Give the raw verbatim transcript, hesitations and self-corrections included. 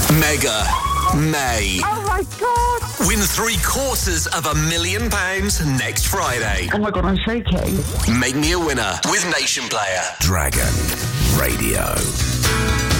Mega May. Oh my God! Win three quarters of a million pounds next Friday. Oh my God, I'm shaking. Make me a winner with Nation Player. Dragon Radio.